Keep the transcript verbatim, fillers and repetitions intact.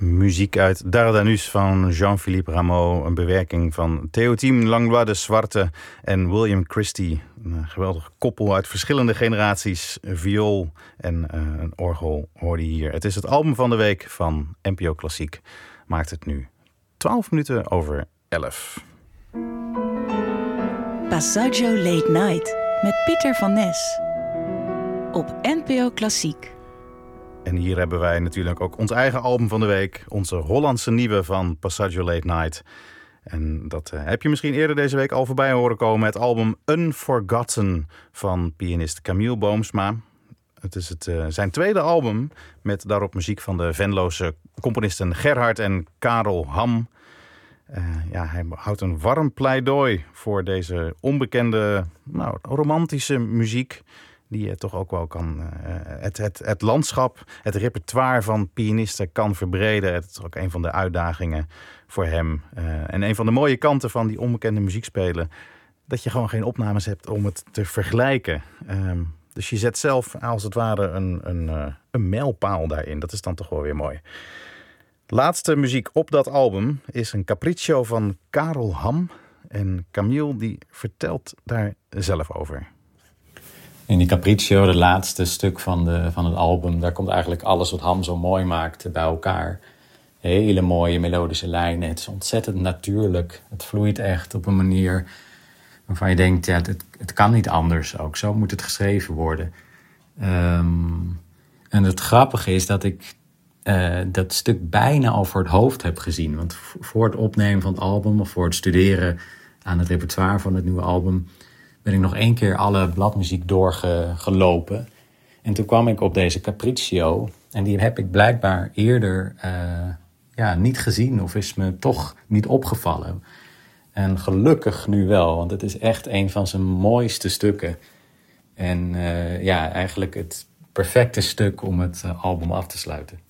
muziek uit Dardanus van Jean-Philippe Rameau. Een bewerking van Théotime Langlois de Zwarte en William Christie. Een geweldig koppel uit verschillende generaties. Viool en uh, een orgel hoorde je hier. Het is het album van de week van N P O Klassiek. Maakt het nu twaalf minuten over elf. Passaggio Late Night met Pieter van Nes. Op N P O Klassiek. En hier hebben wij natuurlijk ook ons eigen album van de week. Onze Hollandse nieuwe van Passaggio Late Night. En dat uh, heb je misschien eerder deze week al voorbij horen komen. Het album Unforgotten van pianist Camille Boomsma. Het is het, uh, zijn tweede album met daarop muziek van de Venlose componisten Gerhard en Karel Ham. Uh, ja, hij houdt een warm pleidooi voor deze onbekende, nou, romantische muziek. Die je toch ook wel kan, uh, het, het, het landschap, het repertoire van pianisten kan verbreden. Het is ook een van de uitdagingen voor hem. Uh, en een van de mooie kanten van die onbekende muziek spelen, dat je gewoon geen opnames hebt om het te vergelijken. Um, dus je zet zelf als het ware een, een, uh, een mijlpaal daarin. Dat is dan toch wel weer mooi. Laatste muziek op dat album is een capriccio van Karel Ham. En Camille die vertelt daar zelf over. In die Capriccio, het laatste stuk van, de, van het album, daar komt eigenlijk alles wat Ham zo mooi maakt bij elkaar. Hele mooie melodische lijnen. Het is ontzettend natuurlijk. Het vloeit echt op een manier waarvan je denkt, ja, het, het kan niet anders ook. Zo moet het geschreven worden. Um, en het grappige is dat ik uh, dat stuk bijna al voor het hoofd heb gezien. Want voor het opnemen van het album of voor het studeren aan het repertoire van het nieuwe album ben ik nog één keer alle bladmuziek doorgelopen. En toen kwam ik op deze Capriccio. En die heb ik blijkbaar eerder uh, ja, niet gezien. Of is me toch niet opgevallen. En gelukkig nu wel. Want het is echt een van zijn mooiste stukken. En uh, ja, eigenlijk het perfecte stuk om het uh, album af te sluiten.